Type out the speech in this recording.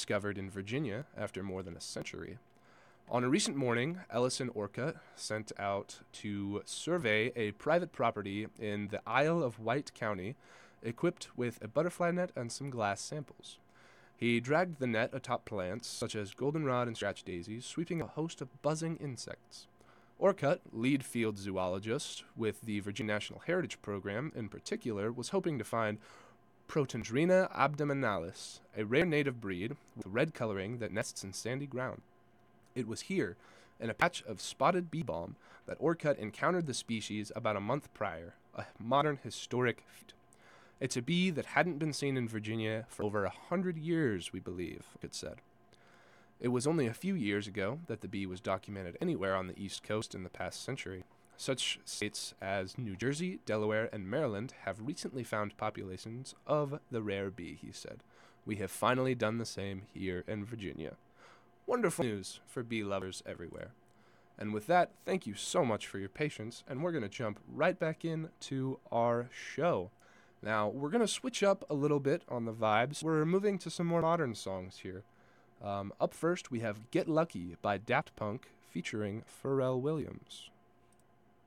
rediscovered in Virginia after more than a century. On a recent morning, Ellison Orcutt sent out to survey a private property in the Isle of Wight County, equipped with a butterfly net and some glass samples. He dragged the net atop plants such as goldenrod and scratch daisies, sweeping a host of buzzing insects. Orcutt, lead field zoologist with the Virginia National Heritage Program in particular, was hoping to find Protandrina abdominalis, a rare native breed with red coloring that nests in sandy ground. It was here, in a patch of spotted bee balm, that Orcutt encountered the species about a month prior, a modern historic feat. It's a bee that hadn't been seen in Virginia for over 100 years, we believe, Orcutt said. It was only a few years ago that the bee was documented anywhere on the East Coast in the past century. Such states as New Jersey, Delaware, and Maryland have recently found populations of the rare bee, he said. We have finally done the same here in Virginia. Wonderful news for bee lovers everywhere. And with that, thank you so much for your patience, and we're going to jump right back into our show. Now, we're going to switch up a little bit on the vibes. We're moving to some more modern songs here. Up first, we have Get Lucky by Daft Punk featuring Pharrell Williams.